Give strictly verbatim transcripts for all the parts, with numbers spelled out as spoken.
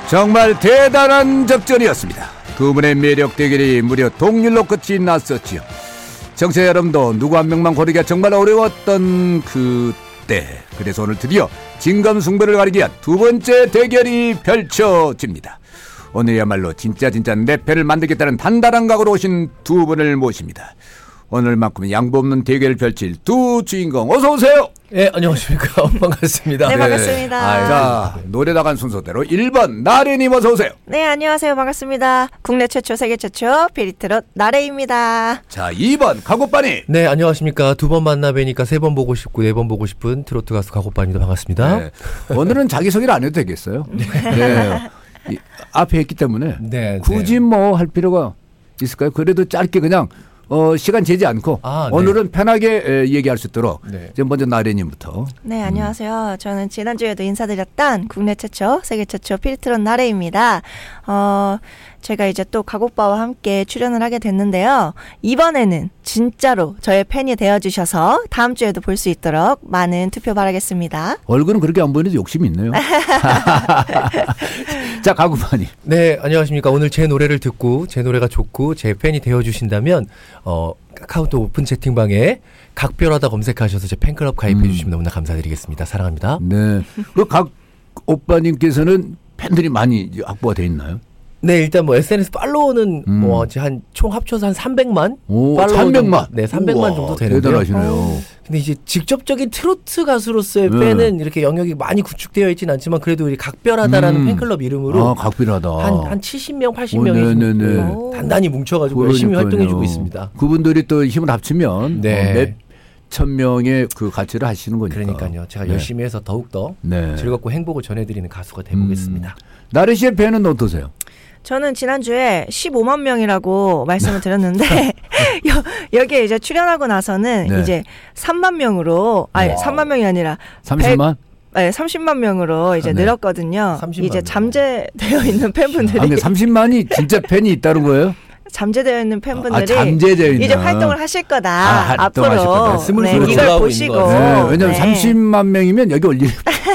정말 대단한 접전이었습니다. 두 분의 매력 대결이 무려 동률로 끝이 났었지요. 청취자 여러분도 누구 한 명만 고르기가 정말 어려웠던 그때, 그래서 오늘 드디어 진검승부를 가리기 위한 두 번째 대결이 펼쳐집니다. 오늘이야말로 진짜 진짜 내 패를 만들겠다는 단단한 각오로 오신 두 분을 모십니다. 오늘만큼은 양보 없는 대결을 펼칠 두 주인공 어서 오세요. 네, 안녕하십니까. 반갑습니다. 네, 반갑습니다. 네. 자, 노래 나간 순서대로 일 번 나래님 어서 오세요. 네, 안녕하세요. 반갑습니다. 국내 최초, 세계 최초 비리트롯 나래입니다. 자, 이 번 가고빠니. 네, 안녕하십니까. 두 번 만나 뵈니까 세 번 보고 싶고 네 번 보고 싶은 트로트 가수 가고빠입니다. 반갑습니다. 네. 오늘은 자기소개를 안 해도 되겠어요. 네. 네. 이, 앞에 했기 때문에 네, 굳이 네. 뭐 할 필요가 있을까요? 그래도 짧게 그냥 어, 시간 재지 않고 아, 네. 오늘은 편하게 에, 얘기할 수 있도록 네. 이제 먼저 나래님부터. 네, 안녕하세요. 저는 지난주에도 인사드렸던 국내 최초, 세계 최초 비리트롯 나래입니다. 어, 제가 이제 또 가고빠와 함께 출연을 하게 됐는데요. 이번에는 진짜로 저의 팬이 되어주셔서 다음 주에도 볼 수 있도록 많은 투표 바라겠습니다. 얼굴은 그렇게 안 보이는데 욕심이 있네요. 자, 가고빠니. 네, 안녕하십니까. 오늘 제 노래를 듣고 제 노래가 좋고 제 팬이 되어주신다면 어, 카카오톡 오픈 채팅방에 각별하다 검색하셔서 제 팬클럽 가입해 음. 주시면 너무나 감사드리겠습니다. 사랑합니다. 네. 그 각 오빠님께서는 팬들이 많이 확보가 돼 있나요? 네, 일단 뭐 에스엔에스 팔로워는 음. 뭐 한 총 합쳐서 한 삼백만? 오, 팔로워 삼백만. 정도, 네, 삼백만 우와, 정도 되는데요. 대단하시네요. 근데 이제 직접적인 트로트 가수로서의 네. 팬은 이렇게 영역이 많이 구축되어 있지는 않지만 그래도 이 각별하다라는 음. 팬클럽 이름으로 아, 각별하다. 한, 한 칠십 명, 팔십 오, 명이 네네네. 단단히 뭉쳐가지고 열심히 그러니까요. 활동해주고 있습니다. 그분들이 또 힘을 합치면 네. 어, 몇천 명의 그 가치를 하시는 거니까. 그러니까요. 제가 네. 열심히 해서 더욱더 네. 즐겁고 행복을 전해드리는 가수가 되보겠습니다. 음. 나래 씨의 팬은 어떠세요? 저는 지난주에 십오만 명이라고 말씀을 드렸는데 여, 여기에 이제 출연하고 나서는 네. 이제 삼만 명으로 아니 와. 삼만 명이 아니라 삼십만? 네, 삼십만 명으로 이제 아, 네. 늘었거든요. 삼십만 이제 명. 잠재되어 있는 팬분들이 아, 근데 삼십만이 진짜 팬이 있다는 거예요? 잠재되어 있는 아, 팬분들이 잠재되어 있나? 이제 활동을 하실 거다. 아, 활동하실 앞으로 거다. 스물스물 네, 이걸 올라오고 보시고 있는 네, 왜냐하면 네. 삼십만 명이면 여기 올리.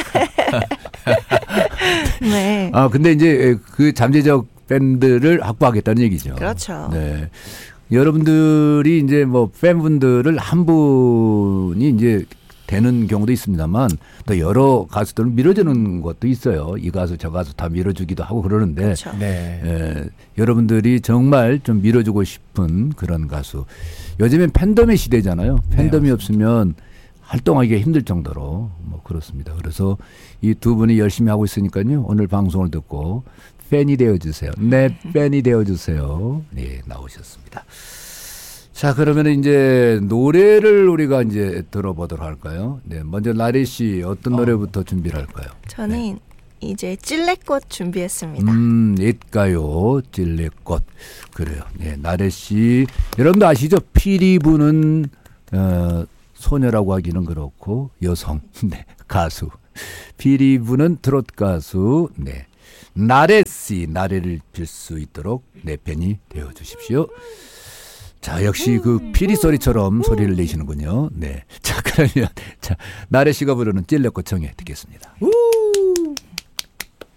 네. 아, 근데 이제 그 잠재적 팬들을 확보하겠다는 얘기죠. 그렇죠. 네. 여러분들이 이제 뭐 팬분들을 한 분이 이제 되는 경우도 있습니다만 또 여러 가수들은 밀어주는 것도 있어요. 이 가수 저 가수 다 밀어주기도 하고 그러는데 그렇죠. 네. 예, 여러분들이 정말 좀 밀어주고 싶은 그런 가수. 요즘엔 팬덤의 시대잖아요. 팬덤이 네, 없으면 활동하기가 힘들 정도로 뭐 그렇습니다. 그래서 이 두 분이 열심히 하고 있으니까요. 오늘 방송을 듣고 팬이 되어주세요. 내 팬이 되어주세요. 네, 나오셨습니다. 자, 그러면 이제 노래를 우리가 이제 들어보도록 할까요? 네, 먼저 나래 씨 어떤 어. 노래부터 준비를 할까요? 저는 네. 이제 찔레꽃 준비했습니다. 음, 옛가요, 찔레꽃. 그래요. 네, 나래 씨. 여러분도 아시죠? 피리 부는, 어, 소녀라고 하기는 그렇고, 여성, 네, 가수. 피리 부는 트롯 가수, 네. 나래 씨, 나래를 빌 수 있도록 내 팬이 되어 주십시오. 자, 역시 그 피리 소리처럼 소리를 내시는군요. 네. 자, 그러면, 자, 나래 씨가 부르는 찔레꽃 청해 듣겠습니다. 우!